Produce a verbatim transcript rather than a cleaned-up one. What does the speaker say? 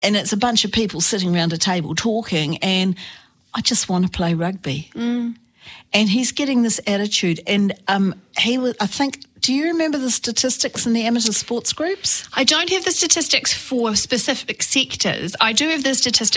and it's a bunch of people sitting around a table talking, and I just want to play rugby. Mm. And he's getting this attitude, and um, he was, I think, do you remember the statistics in the amateur sports groups? I don't have the statistics for specific sectors. I do have the statistics